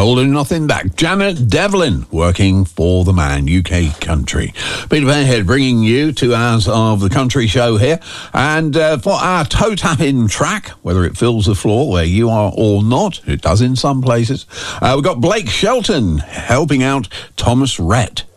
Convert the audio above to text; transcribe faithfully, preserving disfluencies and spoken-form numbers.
Holding nothing back. Janet Devlin, working for the man, U K country. Peter Fairhead bringing you two hours of the country show here. And uh, for our toe tapping track, whether it fills the floor where you are or not, it does in some places, uh, we've got Blake Shelton helping out Thomas Rhett.